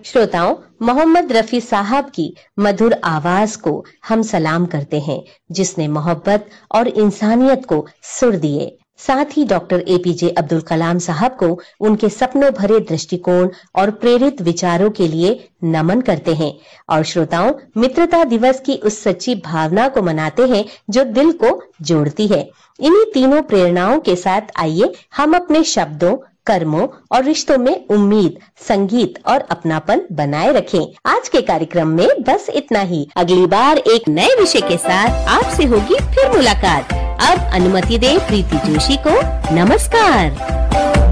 श्रोताओं, मोहम्मद रफी साहब की मधुर आवाज को हम सलाम करते हैं, जिसने मोहब्बत और इंसानियत को सुर दिए। साथ ही डॉक्टर एपीजे अब्दुल कलाम साहब को उनके सपनों भरे दृष्टिकोण और प्रेरित विचारों के लिए नमन करते हैं। और श्रोताओं, मित्रता दिवस की उस सच्ची भावना को मनाते हैं जो दिल को जोड़ती है। इन्हीं तीनों प्रेरणाओं के साथ आइए हम अपने शब्दों, कर्मों और रिश्तों में उम्मीद, संगीत और अपनापन बनाए रखें। आज के कार्यक्रम में बस इतना ही। अगली बार एक नए विषय के साथ आपसे होगी फिर मुलाकात। अब अनुमति दें प्रीति जोशी को। नमस्कार।